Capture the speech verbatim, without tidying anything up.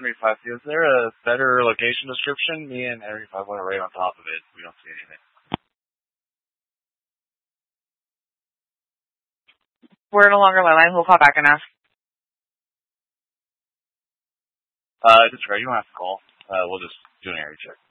Henry five, is there a better location description? Me and Henry five went right on top of it. We don't see anything. We're no longer line. We'll call back and ask. Uh, disregard. You don't have to call. Uh, we'll just do an area check.